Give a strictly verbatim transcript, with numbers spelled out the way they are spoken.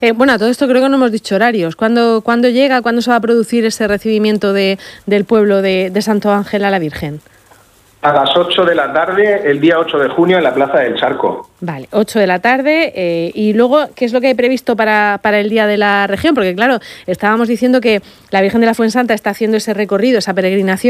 Eh, bueno, a todo esto creo que no hemos dicho horarios. ¿Cuándo, cuándo llega, cuándo se va a producir ese recibimiento de, del pueblo de, de Santo Ángel a la Virgen? A las ocho de la tarde, el día ocho de junio, en la Plaza del Charco. Vale, ocho de la tarde. Eh, y luego, ¿qué es lo que hay previsto para, para el Día de la Región? Porque, claro, estábamos diciendo que la Virgen de la Fuensanta está haciendo ese recorrido, esa peregrinación